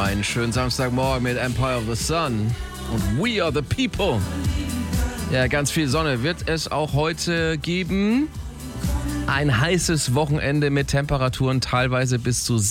Einen schönen Samstagmorgen mit Empire of the Sun und We Are the People. Ja, ganz viel Sonne wird es auch heute geben. Ein heißes Wochenende mit Temperaturen teilweise bis zu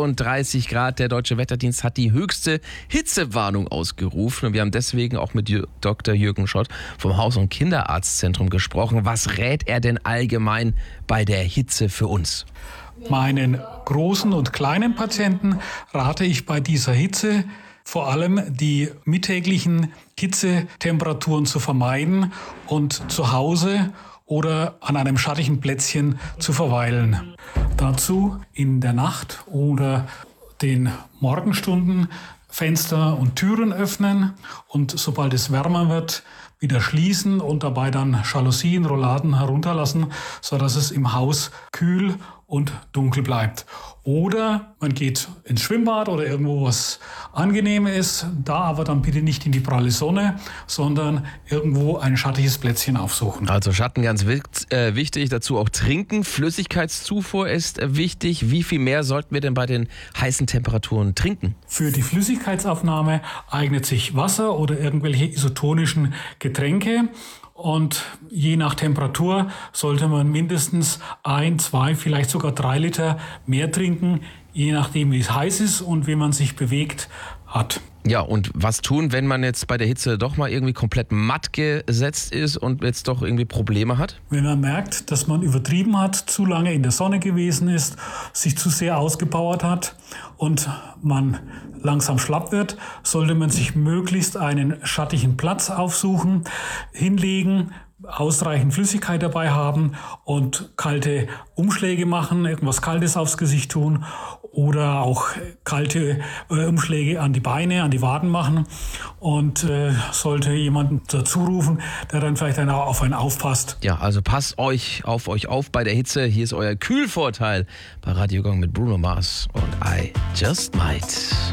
36 Grad. Der Deutsche Wetterdienst hat die höchste Hitzewarnung ausgerufen. Und wir haben deswegen auch mit Dr. Jürgen Schott vom Haus- und Kinderarztzentrum gesprochen. Was rät er denn allgemein bei der Hitze für uns? Meinen großen und kleinen Patienten rate ich bei dieser Hitze vor allem die mittäglichen Hitzetemperaturen zu vermeiden und zu Hause oder an einem schattigen Plätzchen zu verweilen. Dazu in der Nacht oder den Morgenstunden Fenster und Türen öffnen und sobald es wärmer wird, wieder schließen und dabei dann Jalousien, Rolladen herunterlassen, sodass es im Haus kühl und dunkel bleibt. Oder man geht ins Schwimmbad oder irgendwo was angenehm ist, da aber dann bitte nicht in die pralle Sonne, sondern irgendwo ein schattiges Plätzchen aufsuchen. Also Schatten ganz wichtig, dazu auch trinken. Flüssigkeitszufuhr ist wichtig. Wie viel mehr sollten wir denn bei den heißen Temperaturen trinken? Für die Flüssigkeitsaufnahme eignet sich Wasser oder irgendwelche isotonischen Getränke. Und je nach Temperatur sollte man mindestens 1, 2, vielleicht sogar 3 Liter mehr trinken, je nachdem wie es heiß ist und wie man sich bewegt hat. Ja, und was tun, wenn man jetzt bei der Hitze doch mal irgendwie komplett matt gesetzt ist und jetzt doch irgendwie Probleme hat? Wenn man merkt, dass man übertrieben hat, zu lange in der Sonne gewesen ist, sich zu sehr ausgepowert hat und man langsam schlapp wird, sollte man sich möglichst einen schattigen Platz aufsuchen, hinlegen, ausreichend Flüssigkeit dabei haben und kalte Umschläge machen, irgendwas Kaltes aufs Gesicht tun oder auch kalte Umschläge an die Beine, an die Waden machen und sollte jemanden dazu rufen, der dann vielleicht auf einen aufpasst. Ja, also passt euch auf bei der Hitze. Hier ist euer Kühlvorteil bei Radio Gong mit Bruno Mars und I Just Might.